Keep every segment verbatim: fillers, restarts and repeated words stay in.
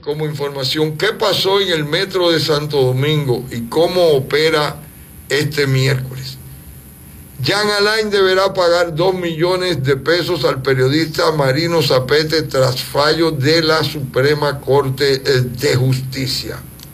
como información qué pasó en el metro de Santo Domingo y cómo opera este miércoles. Jean Alain deberá pagar dos millones de pesos al periodista Marino Zapete tras fallo de la Suprema Corte de Justicia.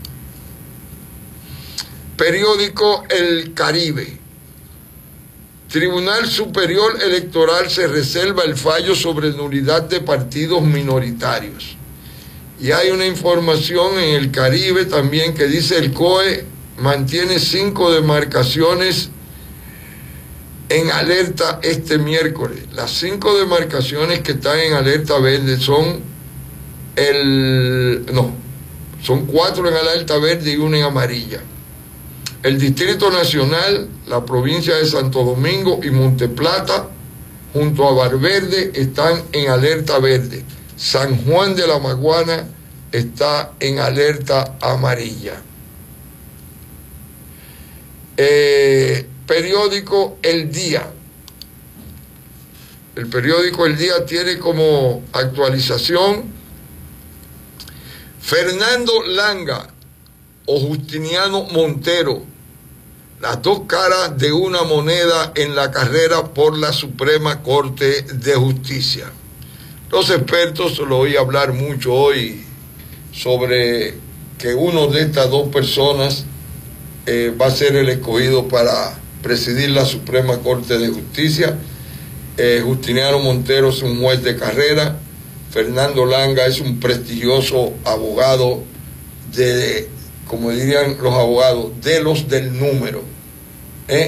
Periódico El Caribe. Tribunal Superior Electoral se reserva el fallo sobre nulidad de partidos minoritarios. Y hay una información en El Caribe también que dice el C O E mantiene cinco demarcaciones en alerta este miércoles. Las cinco demarcaciones que están en alerta verde son el... no, son cuatro en alerta verde y una en amarilla. El Distrito Nacional, la provincia de Santo Domingo y Monteplata, junto a Valverde, están en alerta verde. San Juan de la Maguana está en alerta amarilla. Eh, periódico El Día. El periódico El Día tiene como actualización: Fernando Langa o Justiniano Montero, las dos caras de una moneda en la carrera por la Suprema Corte de Justicia. Los expertos, lo oí hablar mucho hoy sobre que uno de estas dos personas eh, va a ser el escogido para presidir la Suprema Corte de Justicia. Eh, Justiniano Montero es un juez de carrera. Fernando Langa es un prestigioso abogado de, como dirían los abogados, de los del número. ¿Eh?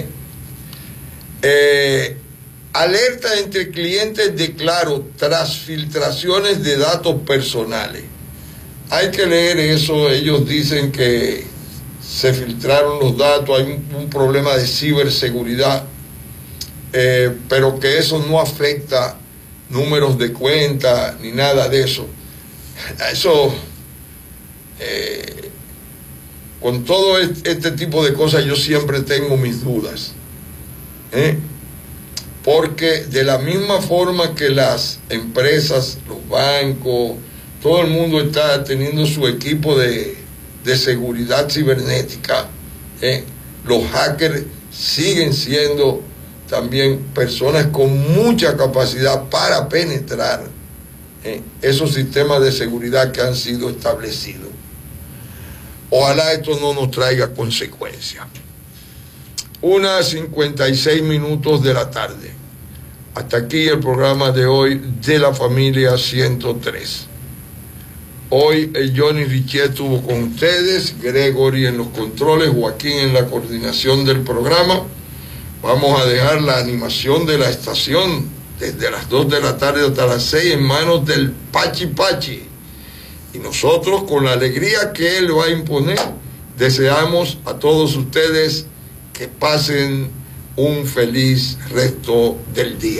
Eh, alerta entre clientes de Claro tras filtraciones de datos personales. Hay que leer eso. Ellos dicen que se filtraron los datos, hay un, un problema de ciberseguridad, eh, pero que eso no afecta números de cuenta ni nada de eso. Eso... Eh, con todo este tipo de cosas yo siempre tengo mis dudas, ¿eh? Porque de la misma forma que las empresas, los bancos, todo el mundo está teniendo su equipo de, de seguridad cibernética, ¿eh? Los hackers siguen siendo también personas con mucha capacidad para penetrar, ¿eh? esos sistemas de seguridad que han sido establecidos. Ojalá esto no nos traiga consecuencias. Una cincuenta y seis minutos de la tarde. Hasta aquí el programa de hoy de la familia ciento tres. Hoy el Johnny Richet estuvo con ustedes, Gregory en los controles, Joaquín en la coordinación del programa. Vamos a dejar la animación de la estación desde las dos de la tarde hasta las seis en manos del Pachi Pachi. Y nosotros, con la alegría que él va a imponer, deseamos a todos ustedes que pasen un feliz resto del día.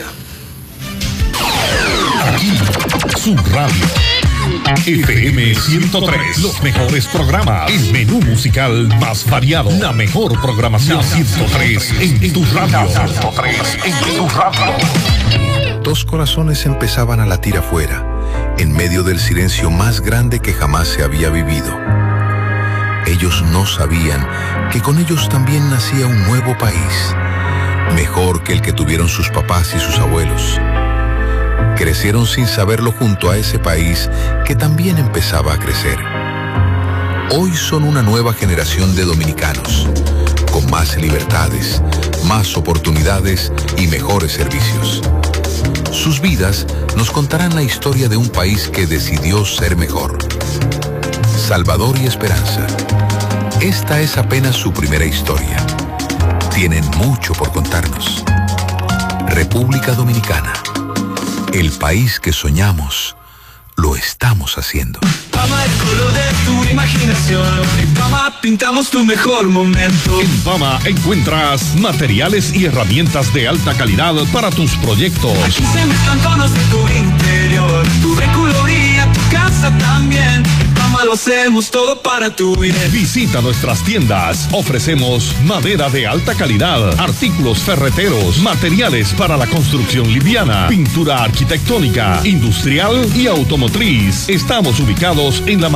Aquí, su radio. F M ciento tres, los mejores programas, el menú musical más variado, la mejor programación. ciento tres en tu radio. ciento tres en tu radio. Dos corazones empezaban a latir afuera, en medio del silencio más grande que jamás se había vivido. Ellos no sabían que con ellos también nacía un nuevo país, mejor que el que tuvieron sus papás y sus abuelos. Crecieron sin saberlo junto a ese país que también empezaba a crecer. Hoy son una nueva generación de dominicanos, con más libertades, más oportunidades y mejores servicios. Sus vidas nos contarán la historia de un país que decidió ser mejor. Salvador y Esperanza. Esta es apenas su primera historia. Tienen mucho por contarnos. República Dominicana. El país que soñamos, lo estamos haciendo. Fama, el color de tu imaginación. En Fama pintamos tu mejor momento. En Fama encuentras materiales y herramientas de alta calidad para tus proyectos. Aquí se mezclan tonos de tu interior, tu recoloría, tu casa también. En Fama lo hacemos todo para tu bien. Visita nuestras tiendas. Ofrecemos madera de alta calidad, artículos ferreteros, materiales para la construcción liviana, pintura arquitectónica, industrial y automotriz. Estamos ubicados en la